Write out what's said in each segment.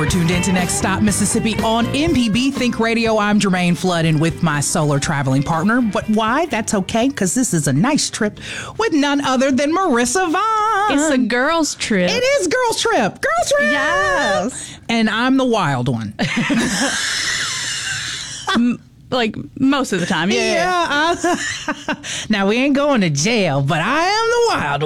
You're tuned into Next Stop Mississippi on MPB Think Radio. I'm Jermaine Flood and with my solo traveling partner. But why? That's okay, because this is a nice trip with none other than Marissa Vaughn. It's a girls' trip. It is girls' trip. Girls' trip. Yes. And I'm the wild one. Like most of the time. Yeah. Now, we ain't going to jail, but I am the wild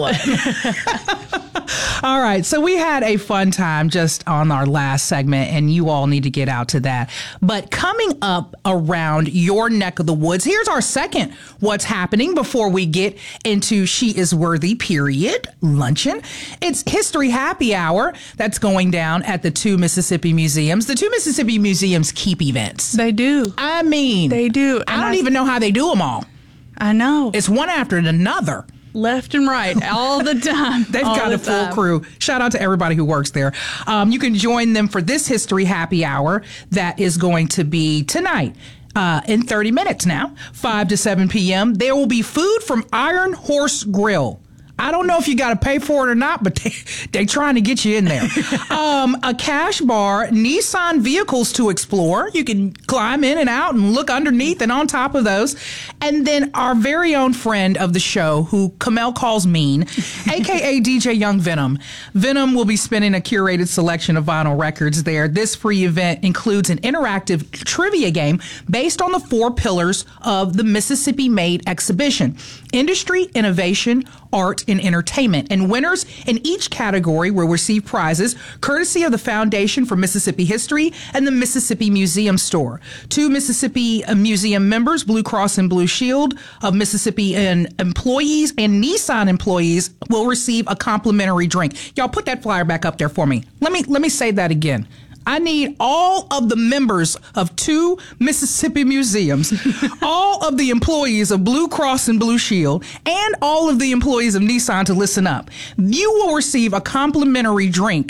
one. All right. So we had a fun time just on our last segment, and you all need to get out to that. But coming up around your neck of the woods, here's our second What's Happening before we get into She Is Worthy, period, luncheon. It's History Happy Hour that's going down at the two Mississippi Museums. The two Mississippi Museums keep events. They do. I mean, They do. I don't even know how they do them all. I know. It's one after another. Left and right all the time. They've got a full crew. Shout out to everybody who works there. You can join them for this History Happy Hour that is going to be tonight. In 30 minutes now, 5 to 7 p.m. There will be food from Iron Horse Grill. I don't know if you got to pay for it or not, but they trying to get you in there. A cash bar, Nissan vehicles to explore. You can climb in and out and look underneath and on top of those. And then our very own friend of the show, who Kamel calls mean, a.k.a. DJ Young Venom. Venom will be spinning a curated selection of vinyl records there. This free event includes an interactive trivia game based on the 4 pillars of the Mississippi Made exhibition: industry, innovation, art, and entertainment. And winners in each category will receive prizes courtesy of the Foundation for Mississippi History and the Mississippi Museum Store. 2 Mississippi Museum members, Blue Cross and Blue Shield of Mississippi and employees and Nissan employees will receive a complimentary drink. Y'all put that flyer back up there for me. Let me say that again. I need all of the members of 2 Mississippi museums, all of the employees of Blue Cross and Blue Shield, and all of the employees of Nissan to listen up. You will receive a complimentary drink.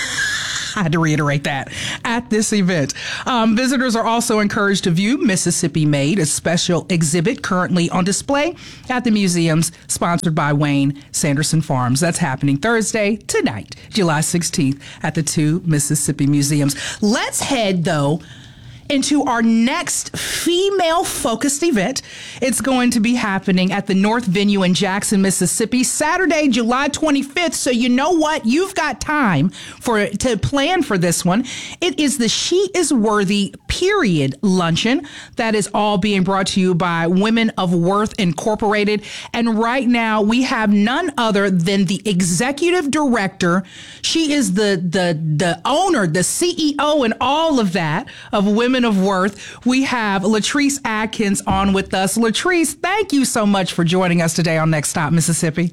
I had to reiterate that at this event. Visitors are also encouraged to view Mississippi Made, a special exhibit currently on display at the museums, sponsored by Wayne Sanderson Farms. That's happening Thursday, tonight, July 16th at the 2 Mississippi Museums. Let's head, though, into our next female-focused event. It's going to be happening at the North Venue in Jackson, Mississippi, Saturday, July 25th. So you know what? You've got time to plan for this one. It is the She Is Worthy, period, luncheon that is all being brought to you by Women of Worth Incorporated. And right now, we have none other than the executive director. She is the owner, the CEO, and all of that of Women of Worth. We have Latrice Adkins on with us. Latrice, thank you so much for joining us today on Next Stop Mississippi.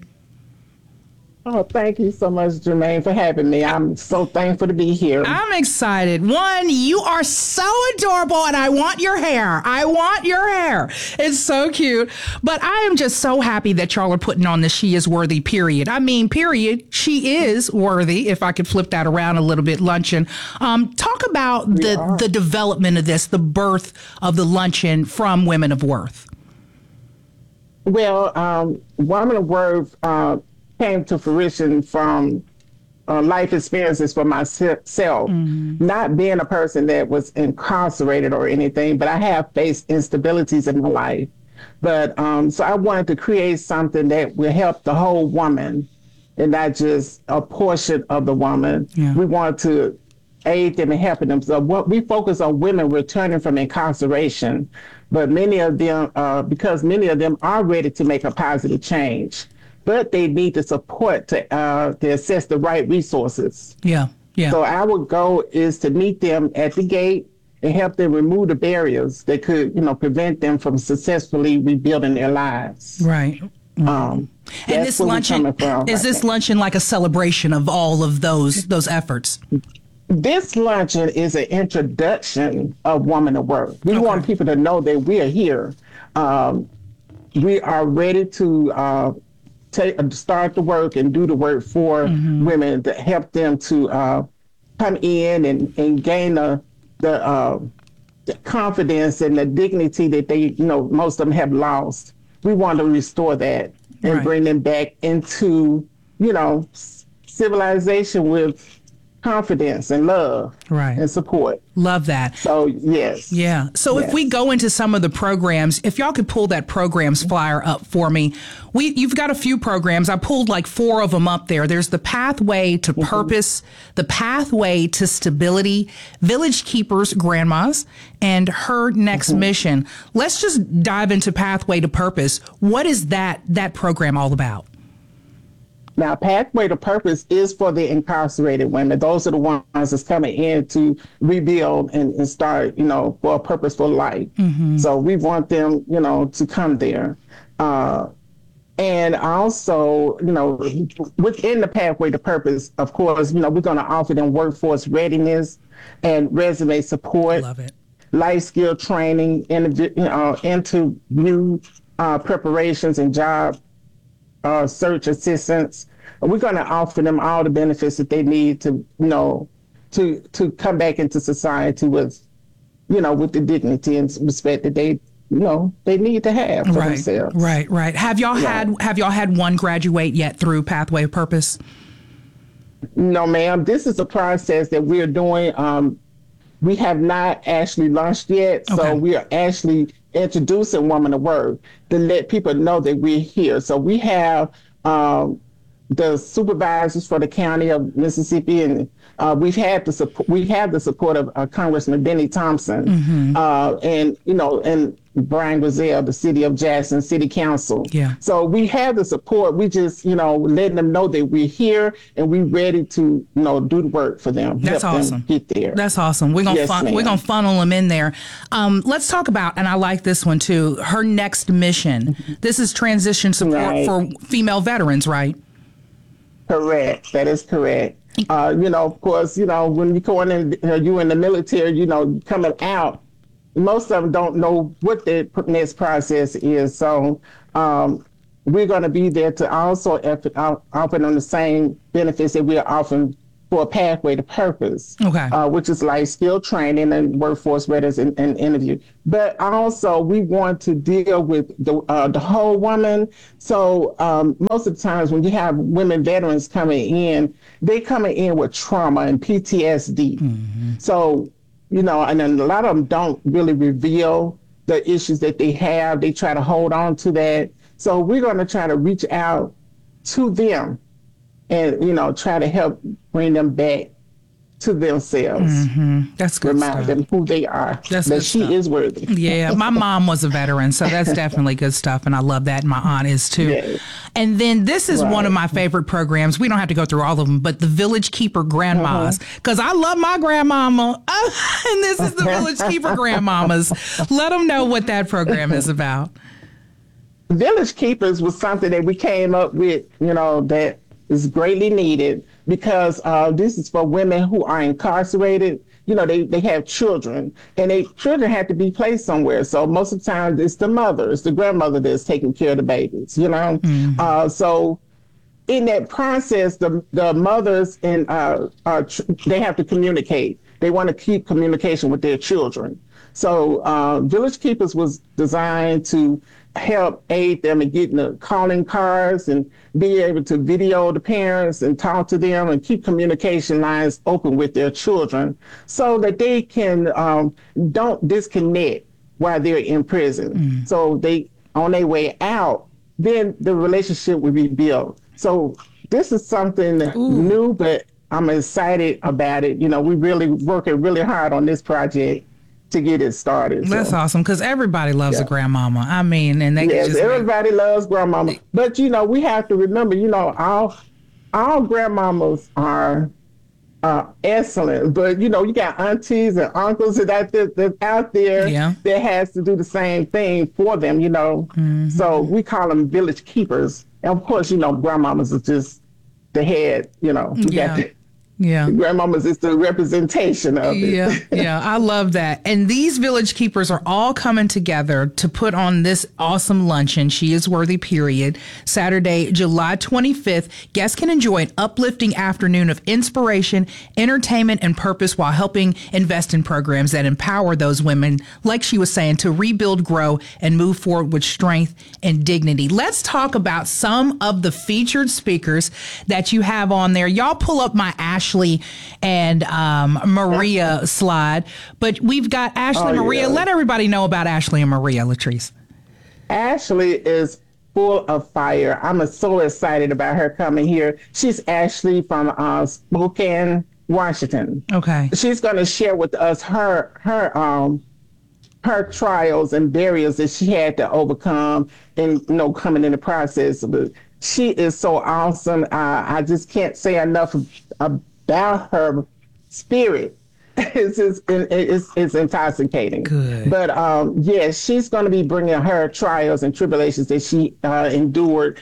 Oh, thank you so much, Jermaine, for having me. I'm so thankful to be here. I'm excited. One, you are so adorable, and I want your hair. I want your hair. It's so cute. But I am just so happy that y'all are putting on the She Is Worthy, period. I mean, period. She is worthy, if I could flip that around a little bit, luncheon. Talk about the development of this, the birth of the luncheon from Women of Worth. Well, Women of Worth came to fruition from life experiences for myself, not being a person that was incarcerated or anything, but I have faced instabilities in my life. But so I wanted to create something that will help the whole woman and not just a portion of the woman. Yeah. We want to aid them and helping them. So what we focus on women returning from incarceration, but many of them, because many of them are ready to make a positive change, but they need the support to assess the right resources. Yeah, yeah. So our goal is to meet them at the gate and help them remove the barriers that could, prevent them from successfully rebuilding their lives. Right. And this luncheon, is this luncheon like a celebration of all of those efforts? This luncheon is an introduction of Women of Worth. We want people to know that we are here. We are ready to start the work and do the work for women to help them to come in and gain the confidence and the dignity that they, most of them have lost. We want to restore that and bring them back into, civilization with confidence and love Right. and support. Love that. So yes. Yeah. So if we go into some of the programs, if y'all could pull that programs flyer up for me, you've got a few programs. I pulled like 4 of them up there. There's the Pathway to Purpose, the Pathway to Stability, Village Keepers Grandmas, and Her Next Mission. Let's just dive into Pathway to Purpose. What is that program all about? Now, Pathway to Purpose is for the incarcerated women. Those are the ones that's coming in to rebuild and start, for a purposeful life. So we want them, to come there. And also, within the Pathway to Purpose, of course, we're going to offer them workforce readiness and resume support. Love it. Life skill training, interview preparations and job search assistance. We're going to offer them all the benefits that they need to, to come back into society with, with the dignity and respect that they need to have for themselves. Right. Have y'all had one graduate yet through Pathway of Purpose? No, ma'am. This is a process that we're doing. We have not actually launched yet, so we are actually introducing Woman of Word to let people know that we're here. So we have the supervisors for the county of Mississippi, and we have the support of Congressman Benny Thompson, and Brian Griselle, the city of Jackson City Council. Yeah. So we have the support. We just, letting them know that we're here and we're ready to, do the work for them. That's awesome. Them get there. That's awesome. We're gonna funnel them in there. Let's talk about, and I like this one too, Her Next Mission. This is transition support for female veterans, right? Correct. That is correct. Of course, when you go in, you in the military, coming out, most of them don't know what the next process is. So we're going to be there to also offer them the same benefits that we're offering for a Pathway to Purpose, which is like skill training and workforce readiness and interview. But also we want to deal with the whole woman. So most of the times when you have women veterans coming in, they coming in with trauma and PTSD. So, and then a lot of them don't really reveal the issues that they have. They try to hold on to that. So we're going to try to reach out to them and, try to help bring them back to themselves. That's good Remind stuff. them who they are. That's that good she stuff. is worthy. Yeah, my mom was a veteran, so that's definitely good stuff, and I love that. And my aunt is too. Yes. And then this is one of my favorite programs. We don't have to go through all of them, but the Village Keeper Grandmas, because I love my grandmama, and this is the Village Keeper Grandmamas. Let them know what that program is about. Village Keepers was something that we came up with, that is greatly needed because this is for women who are incarcerated. They have children, and children have to be placed somewhere. So most of the time, it's the mother, it's the grandmother that's taking care of the babies, So in that process, the mothers and they have to communicate. They want to keep communication with their children. So Village Keepers was designed to help aid them in getting the calling cards and be able to video the parents and talk to them and keep communication lines open with their children so that they can don't disconnect while they're in prison. So they, on their way out, then the relationship will be built. So this is something new, but I'm excited about it. We're really working really hard on this project to get it started. That's awesome, because everybody loves a grandmama. I mean, and they yes, just everybody loves grandmama. But we have to remember, all grandmamas are excellent. But you got aunties and uncles that's out there that has to do the same thing for them. So we call them village keepers. And of course, grandmamas are just the head. Grandmamas is the representation of it. Yeah, I love that. And these Village Keepers are all coming together to put on this awesome luncheon, She Is Worthy, period. Saturday, July 25th. Guests can enjoy an uplifting afternoon of inspiration, entertainment, and purpose while helping invest in programs that empower those women, like she was saying, to rebuild, grow, and move forward with strength and dignity. Let's talk about some of the featured speakers that you have on there. Y'all pull up my Ashley Ashley and Maria slide. But we've got Ashley and Maria. Yeah. Let everybody know about Ashley and Maria, Latrice. Ashley is full of fire. I'm so excited about her coming here. She's Ashley from Spokane, Washington. Okay. She's going to share with us her trials and barriers that she had to overcome and coming in the process. But she is so awesome. I just can't say enough about her spirit. It's intoxicating. Good. But yes, she's going to be bringing her trials and tribulations that she endured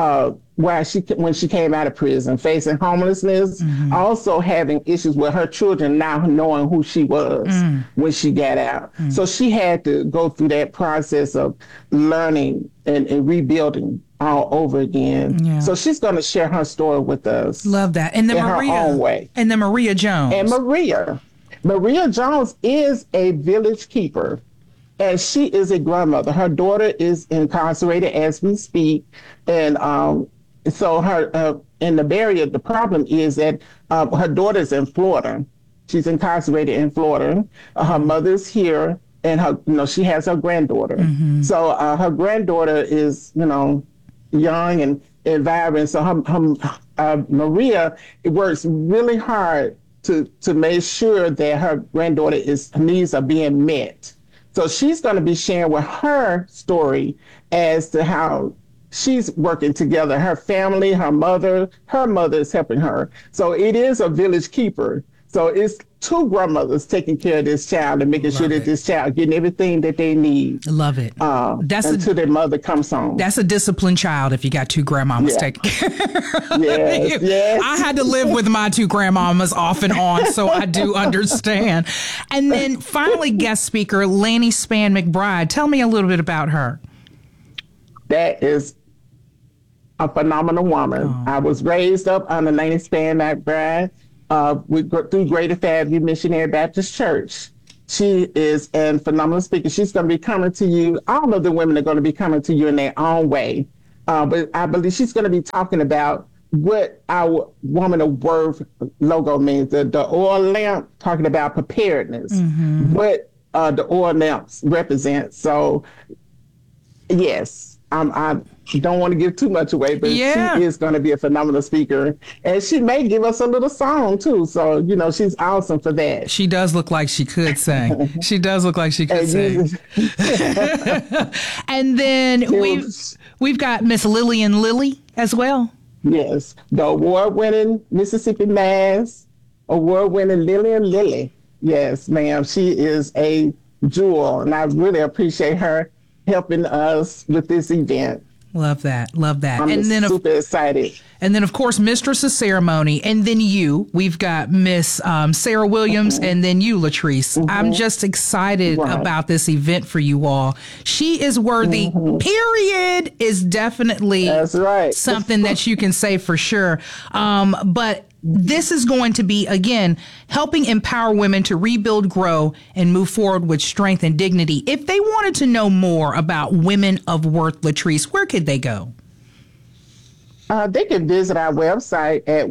when she came out of prison, facing homelessness, also having issues with her children now knowing who she was when she got out. So she had to go through that process of learning and rebuilding all over again. Yeah. So she's going to share her story with us. Love that. And then in Maria. her own way. And then Maria Jones. And Maria Jones is a village keeper, and she is a grandmother. Her daughter is incarcerated as we speak, and so her in the barrier. The problem is that her daughter's in Florida. She's incarcerated in Florida. Her mother's here, and she has her granddaughter. So her granddaughter is young and vibrant. So Maria works really hard to make sure that her granddaughter's needs are being met. So she's going to be sharing with her story as to how she's working together. Her family, her mother is helping her. So it is a village keeper. So it's two grandmothers taking care of this child and making sure that this child getting everything that they need. Love it. Until their mother comes home. That's a disciplined child if you got two grandmamas taking care. Yes. I had to live with my two grandmamas off and on, so I do understand. And then finally, guest speaker, Lanny Span McBride. Tell me a little bit about her. That is a phenomenal woman. I was raised up under Lanny Span McBride through Greater Fairview Missionary Baptist Church. She is a phenomenal speaker. She's going to be coming to you. All of the women are going to be coming to you in their own way. But I believe she's going to be talking about what our Woman of Worth logo means. The oil lamp, talking about preparedness, what the oil lamps represent. So, yes, I don't want to give too much away, but she is going to be a phenomenal speaker. And she may give us a little song, too. So, she's awesome for that. She does look like she could sing. She does look like she could sing. And then we've got Miss Lillian Lilly as well. Yes, the award-winning Mississippi Mass, award-winning Lillian Lilly. Yes, ma'am. She is a jewel, and I really appreciate her helping us with this event. Love that. Love that. I'm super excited. And then, of course, Mistress of Ceremony. And then we've got Miss Sarah Williams, and then you, Latrice. I'm just excited about this event for you all. She is worthy, period, is definitely something that you can say for sure. But this is going to be, again, helping empower women to rebuild, grow, and move forward with strength and dignity. If they wanted to know more about Women of Worth, Latrice, where could they go? They can visit our website at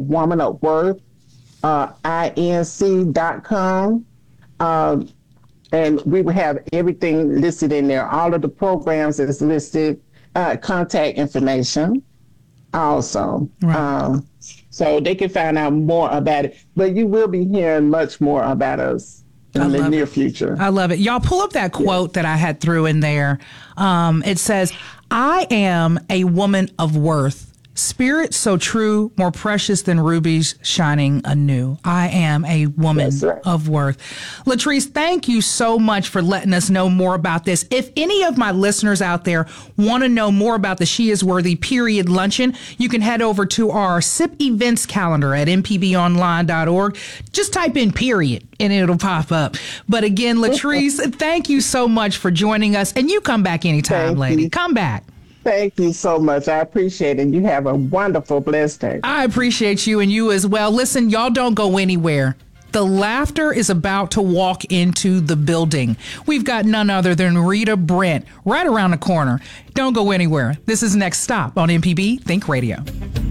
womanofworth.inc.com. And we will have everything listed in there. All of the programs is listed, contact information also. Right. So they can find out more about it. But you will be hearing much more about us in the near future. I love it. Y'all pull up that quote that I had threw in there. It says, "I am a woman of worth. Spirit so true, more precious than rubies shining anew." I am a woman of worth. Latrice, thank you so much for letting us know more about this. If any of my listeners out there want to know more about the She Is Worthy period luncheon, you can head over to our SIP events calendar at mpbonline.org. Just type in period and it'll pop up. But again, Latrice, thank you so much for joining us. And you come back anytime, lady. Come back. Thank you so much. I appreciate it. You have a wonderful, blessed day. I appreciate you and you as well. Listen, y'all don't go anywhere. The laughter is about to walk into the building. We've got none other than Rita Brent right around the corner. Don't go anywhere. This is Next Stop on MPB Think Radio.